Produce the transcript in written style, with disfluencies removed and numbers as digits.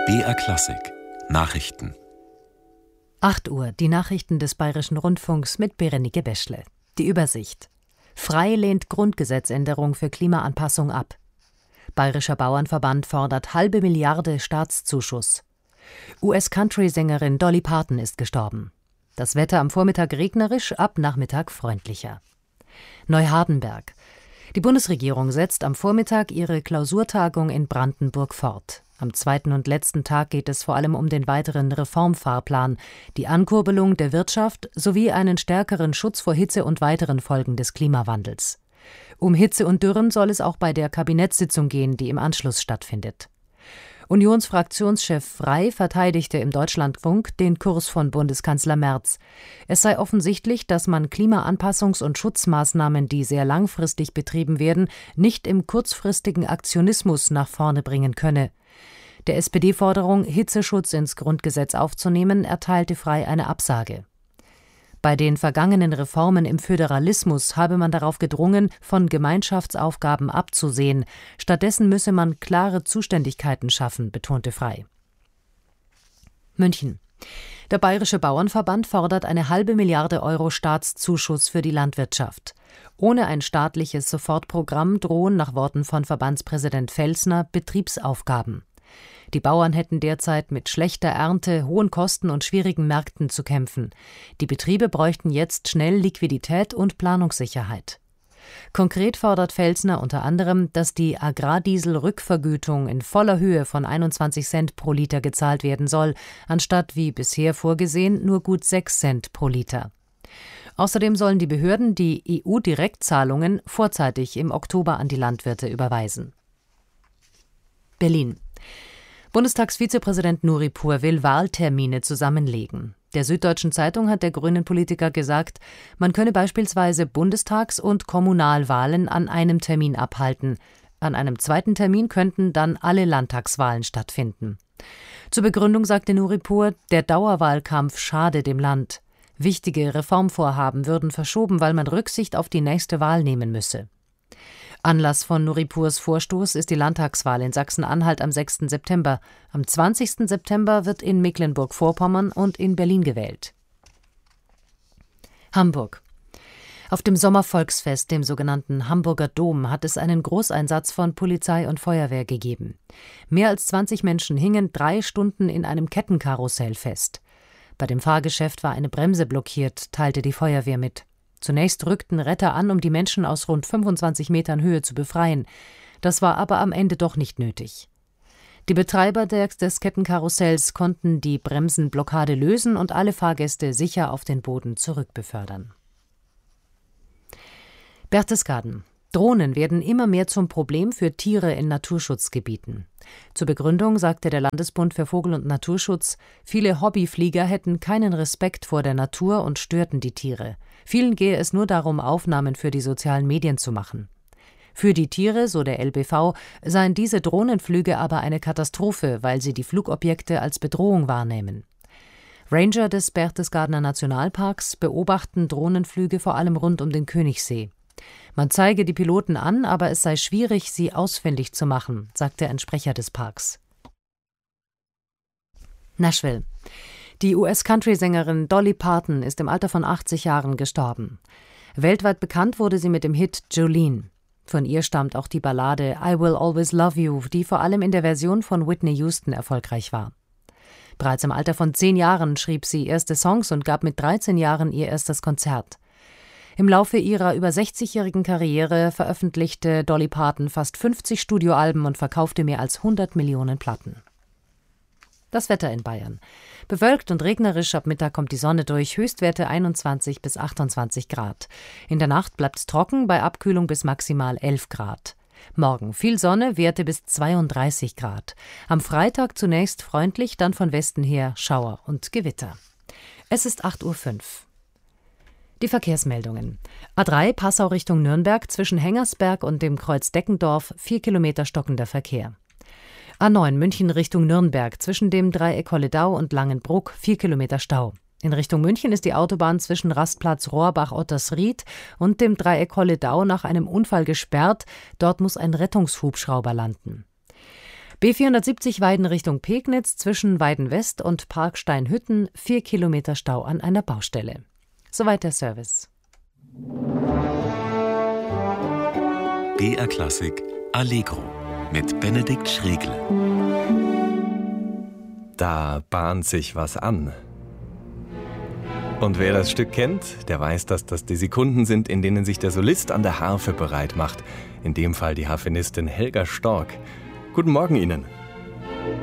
BR Klassik Nachrichten. 8 Uhr, die Nachrichten des Bayerischen Rundfunks mit Berenike Beschle. Die Übersicht. Frei lehnt Grundgesetzänderung für Klimaanpassung ab. Bayerischer Bauernverband fordert 0,5 Milliarde Staatszuschuss. US-Country-Sängerin Dolly Parton ist gestorben. Das Wetter am Vormittag regnerisch, ab Nachmittag freundlicher. Neuhardenberg. Die Bundesregierung setzt am Vormittag ihre Klausurtagung in Brandenburg fort. Am zweiten und letzten Tag geht es vor allem um den weiteren Reformfahrplan, die Ankurbelung der Wirtschaft sowie einen stärkeren Schutz vor Hitze und weiteren Folgen des Klimawandels. Um Hitze und Dürren soll es auch bei der Kabinettssitzung gehen, die im Anschluss stattfindet. Unionsfraktionschef Frey verteidigte im Deutschlandfunk den Kurs von Bundeskanzler Merz. Es sei offensichtlich, dass man Klimaanpassungs- und Schutzmaßnahmen, die sehr langfristig betrieben werden, nicht im kurzfristigen Aktionismus nach vorne bringen könne. Der SPD-Forderung, Hitzeschutz ins Grundgesetz aufzunehmen, erteilte Frey eine Absage. Bei den vergangenen Reformen im Föderalismus habe man darauf gedrungen, von Gemeinschaftsaufgaben abzusehen. Stattdessen müsse man klare Zuständigkeiten schaffen, betonte Frey. München. Der Bayerische Bauernverband fordert eine 0,5 Milliarde Euro Staatszuschuss für die Landwirtschaft. Ohne ein staatliches Sofortprogramm drohen nach Worten von Verbandspräsident Felsner Betriebsaufgaben. Die Bauern hätten derzeit mit schlechter Ernte, hohen Kosten und schwierigen Märkten zu kämpfen. Die Betriebe bräuchten jetzt schnell Liquidität und Planungssicherheit. Konkret fordert Felsner unter anderem, dass die Agrardiesel-Rückvergütung in voller Höhe von 21 Cent pro Liter gezahlt werden soll, anstatt wie bisher vorgesehen nur gut 6 Cent pro Liter. Außerdem sollen die Behörden die EU-Direktzahlungen vorzeitig im Oktober an die Landwirte überweisen. Berlin. Bundestagsvizepräsident Nuripur will Wahltermine zusammenlegen. Der Süddeutschen Zeitung hat der Grünen-Politiker gesagt, man könne beispielsweise Bundestags- und Kommunalwahlen an einem Termin abhalten. An einem zweiten Termin könnten dann alle Landtagswahlen stattfinden. Zur Begründung sagte Nuripur, der Dauerwahlkampf schade dem Land. Wichtige Reformvorhaben würden verschoben, weil man Rücksicht auf die nächste Wahl nehmen müsse. Anlass von Nuripurs Vorstoß ist die Landtagswahl in Sachsen-Anhalt am 6. September. Am 20. September wird in Mecklenburg-Vorpommern und in Berlin gewählt. Hamburg. Auf dem Sommervolksfest, dem sogenannten Hamburger Dom, hat es einen Großeinsatz von Polizei und Feuerwehr gegeben. Mehr als 20 Menschen hingen 3 Stunden in einem Kettenkarussell fest. Bei dem Fahrgeschäft war eine Bremse blockiert, teilte die Feuerwehr mit. Zunächst rückten Retter an, um die Menschen aus rund 25 Metern Höhe zu befreien. Das war aber am Ende doch nicht nötig. Die Betreiber des Kettenkarussells konnten die Bremsenblockade lösen und alle Fahrgäste sicher auf den Boden zurückbefördern. Berchtesgaden. Drohnen werden immer mehr zum Problem für Tiere in Naturschutzgebieten. Zur Begründung sagte der Landesbund für Vogel- und Naturschutz, viele Hobbyflieger hätten keinen Respekt vor der Natur und störten die Tiere. Vielen gehe es nur darum, Aufnahmen für die sozialen Medien zu machen. Für die Tiere, so der LBV, seien diese Drohnenflüge aber eine Katastrophe, weil sie die Flugobjekte als Bedrohung wahrnehmen. Ranger des Berchtesgadener Nationalparks beobachten Drohnenflüge vor allem rund um den Königssee. Man zeige die Piloten an, aber es sei schwierig, sie ausfindig zu machen, sagte ein Sprecher des Parks. Nashville. Die US-Country-Sängerin Dolly Parton ist im Alter von 80 Jahren gestorben. Weltweit bekannt wurde sie mit dem Hit Jolene. Von ihr stammt auch die Ballade I Will Always Love You, die vor allem in der Version von Whitney Houston erfolgreich war. Bereits im Alter von 10 Jahren schrieb sie erste Songs und gab mit 13 Jahren ihr erstes Konzert. Im Laufe ihrer über 60-jährigen Karriere veröffentlichte Dolly Parton fast 50 Studioalben und verkaufte mehr als 100 Millionen Platten. Das Wetter in Bayern. Bewölkt und regnerisch, ab Mittag kommt die Sonne durch, Höchstwerte 21 bis 28 Grad. In der Nacht bleibt es trocken, bei Abkühlung bis maximal 11 Grad. Morgen viel Sonne, Werte bis 32 Grad. Am Freitag zunächst freundlich, dann von Westen her Schauer und Gewitter. Es ist 8:05 Uhr. Die Verkehrsmeldungen. A3 Passau Richtung Nürnberg zwischen Hengersberg und dem Kreuz Deckendorf 4 Kilometer stockender Verkehr. A9 München Richtung Nürnberg zwischen dem Dreieck Holledau und Langenbruck 4 Kilometer Stau. In Richtung München ist die Autobahn zwischen Rastplatz Rohrbach-Ottersried und dem Dreieck Holledau nach einem Unfall gesperrt. Dort muss ein Rettungshubschrauber landen. B470 Weiden Richtung Pegnitz, zwischen Weiden West und Parksteinhütten 4 Kilometer Stau an einer Baustelle. Soweit der Service. BR Klassik Allegro mit Benedikt Schregle. Da bahnt sich was an. Und wer das Stück kennt, der weiß, dass das die Sekunden sind, in denen sich der Solist an der Harfe bereit macht. In dem Fall die Harfenistin Helga Storck. Guten Morgen Ihnen.